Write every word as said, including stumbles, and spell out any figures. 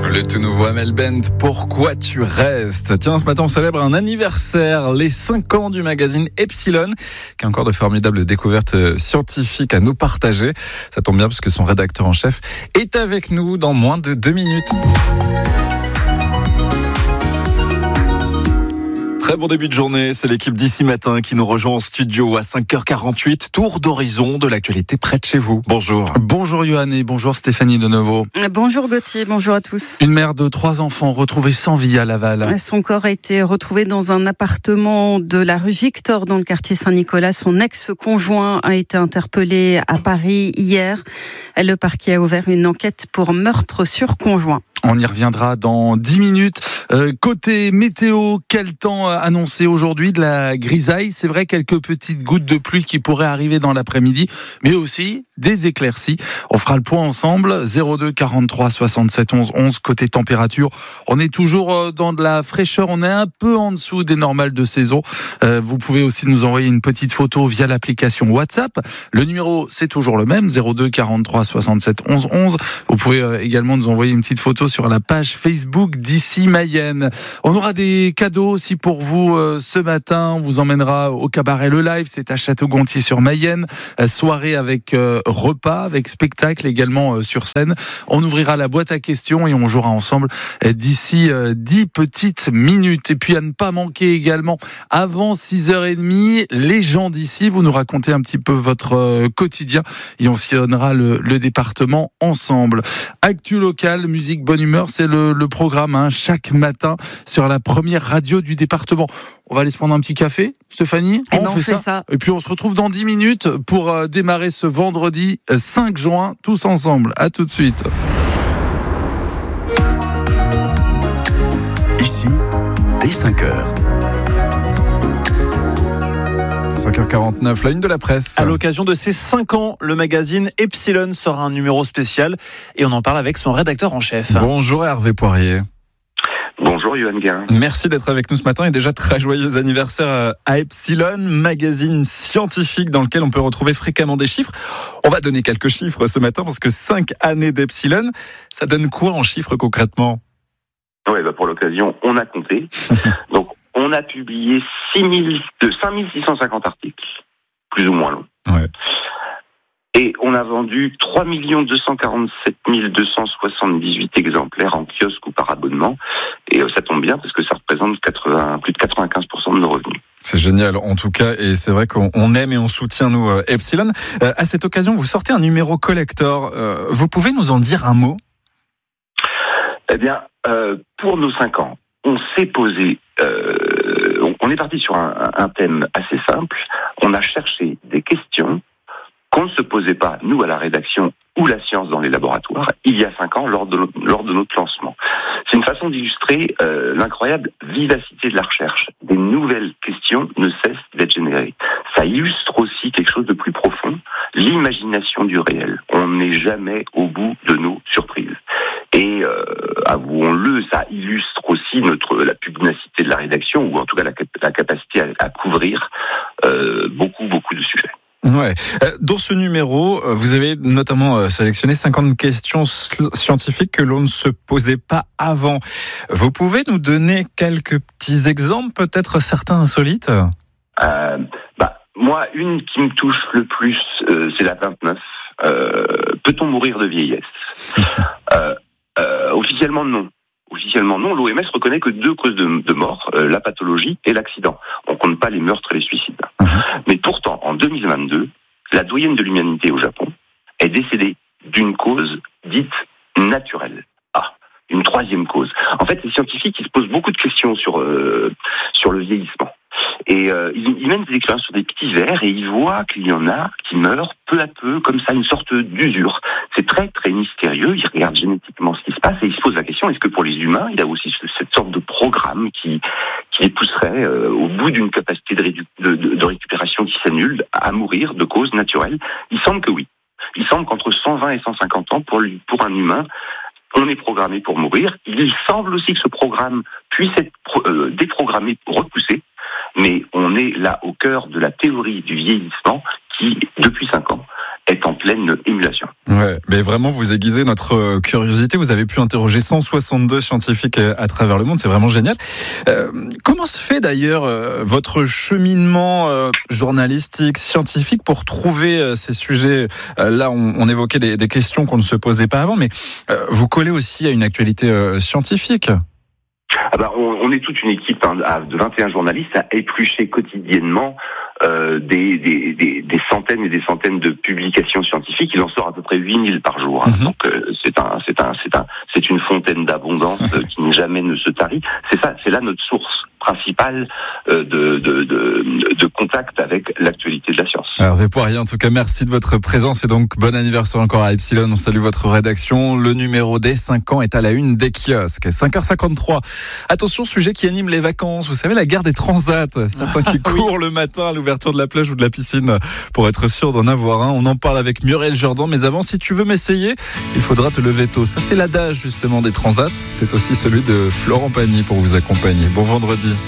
Le tout nouveau Amel Bent, Pourquoi tu restes? Tiens, ce matin, on célèbre un anniversaire, les cinq ans du magazine Epsilon, qui a encore de formidables découvertes scientifiques à nous partager. Ça tombe bien parce que son rédacteur en chef est avec nous dans moins de deux minutes. Très bon début de journée, c'est l'équipe d'ici matin qui nous rejoint en studio à cinq heures quarante-huit. Tour d'horizon de l'actualité près de chez vous. Bonjour. Bonjour Johan et bonjour Stéphanie de nouveau. Bonjour Gauthier, bonjour à tous. Une mère de trois enfants retrouvée sans vie à Laval. Son corps a été retrouvé dans un appartement de la rue Victor dans le quartier Saint-Nicolas. Son ex-conjoint a été interpellé à Paris hier. Le parquet a ouvert une enquête pour meurtre sur conjoint. On y reviendra dans dix minutes. Euh, côté météo, quel temps annoncé aujourd'hui? De la grisaille, c'est vrai, quelques petites gouttes de pluie qui pourraient arriver dans l'après-midi, mais aussi des éclaircies. On fera le point ensemble. zéro deux quarante-trois soixante-sept onze onze. Côté température, on est toujours dans de la fraîcheur. On est un peu en dessous des normales de saison. Euh, vous pouvez aussi nous envoyer une petite photo via l'application WhatsApp. Le numéro, c'est toujours le même, zéro deux quarante-trois soixante-sept onze onze. Vous pouvez euh, également nous envoyer une petite photo sur la page Facebook d'ici Mayenne. On aura des cadeaux aussi pour vous euh, ce matin. On vous emmènera au cabaret Le Live, c'est à Château-Gontier sur Mayenne. Euh, soirée avec euh, repas, avec spectacle également euh, sur scène. On ouvrira la boîte à questions et on jouera ensemble euh, d'ici euh, dix petites minutes. Et puis à ne pas manquer également, avant six heures trente, les gens d'ici, vous nous racontez un petit peu votre euh, quotidien et on sillonnera le, le département ensemble. Actu locale, musique, bonne humeur, c'est le, le programme hein, chaque matin sur la première radio du département. On va aller se prendre un petit café, Stéphanie. Et on, ben on fait, fait ça. ça. Et puis on se retrouve dans dix minutes pour euh, démarrer ce vendredi cinq juin, tous ensemble. À tout de suite. Ici, dès cinq heures. cinq heures quarante-neuf, la une de la presse. À l'occasion de ses cinq ans, le magazine Epsilon sort un numéro spécial et on en parle avec son rédacteur en chef. Bonjour Hervé Poirier. Bonjour Yohann Guérin. Merci d'être avec nous ce matin et déjà très joyeux anniversaire à Epsilon, magazine scientifique dans lequel on peut retrouver fréquemment des chiffres. On va donner quelques chiffres ce matin parce que cinq années d'Epsilon, ça donne quoi en chiffres concrètement? Ouais, bah pour l'occasion, on a compté. Donc on a publié six mille, de cinq mille six cent cinquante articles, plus ou moins longs. Ouais. Et on a vendu trois millions deux cent quarante-sept mille deux cent soixante-dix-huit exemplaires en kiosque ou par abonnement. Et ça tombe bien parce que ça représente quatre-vingts, plus de quatre-vingt-quinze pour cent de nos revenus. C'est génial en tout cas et c'est vrai qu'on aime et on soutient nous euh, Epsilon. Euh, à cette occasion, vous sortez un numéro collector. Euh, vous pouvez nous en dire un mot? Eh bien, euh, pour nos cinq ans, on s'est posé... Euh, on est parti sur un, un thème assez simple. On a cherché des questions qu'on ne se posait pas, nous, à la rédaction ou la science dans les laboratoires, il y a cinq ans, lors de, lors de notre lancement. C'est une façon d'illustrer euh, l'incroyable vivacité de la recherche. Des nouvelles questions ne cessent d'être générées. Ça illustre aussi quelque chose de plus profond, l'imagination du réel. On n'est jamais au bout de nos surprises. Et euh, avouons-le, ça illustre aussi notre la pugnacité de la rédaction, ou en tout cas la, la capacité à, à couvrir euh, beaucoup, beaucoup de sujets. Ouais. Dans ce numéro, vous avez notamment sélectionné cinquante questions scientifiques que l'on ne se posait pas avant. Vous pouvez nous donner quelques petits exemples, peut-être certains insolites? euh, bah, Moi, une qui me touche le plus, euh, c'est la vingt-neuf. Euh, peut-on mourir de vieillesse? euh, euh, Officiellement, non. Officiellement non, l'O M S reconnaît que deux causes de, de mort, euh, la pathologie et l'accident. On compte pas les meurtres et les suicides. Mmh. Mais pourtant, en deux mille vingt-deux, la doyenne de l'humanité au Japon est décédée d'une cause dite naturelle. Ah, une troisième cause. En fait, les scientifiques ils se posent beaucoup de questions sur euh, sur le vieillissement. Et euh, ils, ils mènent des expériences sur des petits vers et ils voient qu'il y en a qui meurent peu à peu, comme ça, une sorte d'usure. C'est très, très mystérieux. Ils regardent génétiquement ce qui se passe et ils se posent la question, est-ce que pour les humains, il y a aussi cette sorte de programme qui, qui les pousserait, euh, au bout d'une capacité de, rédu- de, de, de récupération qui s'annule, à mourir de cause naturelle? Il semble que oui. Il semble qu'entre cent vingt et cent cinquante ans, pour, lui, pour un humain, on est programmé pour mourir. Il semble aussi que ce programme puisse être euh, déprogrammé, repoussé, mais on est là au cœur de la théorie du vieillissement qui, depuis cinq ans, est en pleine émulation. Ouais, mais vraiment, vous aiguisez notre curiosité. Vous avez pu interroger cent soixante-deux scientifiques à travers le monde. C'est vraiment génial. Euh, comment se fait d'ailleurs euh, votre cheminement euh, journalistique, scientifique pour trouver euh, ces sujets? euh, Là, on, on évoquait des, des questions qu'on ne se posait pas avant, mais euh, vous collez aussi à une actualité euh, scientifique. Ah bah, on, on est toute une équipe hein, de vingt et un journalistes à éplucher quotidiennement euh, des, des, des, des centaines et des centaines de publications scientifiques. Il en sort à peu près huit mille par jour. Hein. Mm-hmm. Donc euh, c'est un, c'est un, c'est un, c'est une fontaine d'abondance euh, qui jamais ne se tarit. C'est ça, c'est là notre source principale euh, de, de, de, de contact avec l'actualité de la science. Alors Poirier, en tout cas, merci de votre présence et donc bon anniversaire encore à Epsilon. On salue votre rédaction. Le numéro des cinq ans est à la une des kiosques. cinq heures cinquante-trois. Attention, sujet qui anime les vacances. Vous savez, la guerre des transats. Certains qui courent le matin à l'ouverture de la plage ou de la piscine pour être sûr d'en avoir un. On en parle avec Muriel Jourdan. Mais avant, si tu veux m'essayer, il faudra te lever tôt. Ça, c'est l'adage justement des transats. C'est aussi celui de Florent Pagny pour vous accompagner. Bon vendredi.